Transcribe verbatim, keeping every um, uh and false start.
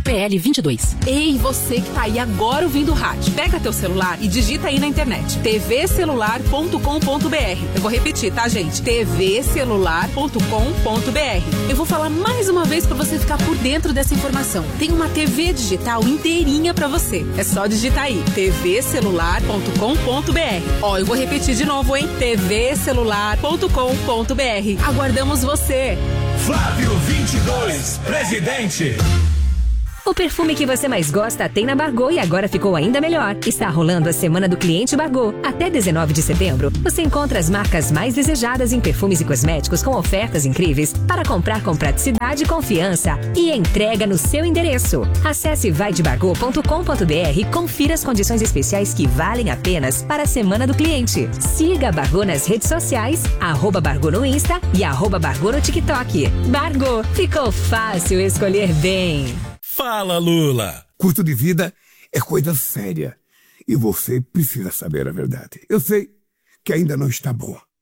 P L vinte e dois. Ei, você que tá aí agora ouvindo o rádio, pega teu celular e digita aí na internet t v celular ponto com ponto b r. Eu vou repetir, tá, gente? t v celular ponto com ponto b r. Eu vou falar mais uma vez para você ficar por dentro dessa informação. Tem uma T V digital inteirinha para você. É só digitar aí t v celular ponto com ponto b r. Ó, eu vou repetir de novo, hein? t v celular ponto com ponto b r. Aguardamos você. Flávio vinte e dois, presidente. O perfume que você mais gosta tem na Bargô e agora ficou ainda melhor. Está rolando a Semana do Cliente Bargô. Até dezenove de setembro, você encontra as marcas mais desejadas em perfumes e cosméticos com ofertas incríveis para comprar com praticidade e confiança e entrega no seu endereço. Acesse vai de bargô ponto com ponto b r e confira as condições especiais que valem apenas para a Semana do Cliente. Siga a Bargô nas redes sociais, arroba Bargô no Insta e arroba Bargô no TikTok. Bargô, ficou fácil escolher bem. Fala, Lula! Custo de vida é coisa séria e você precisa saber a verdade. Eu sei que ainda não está bom,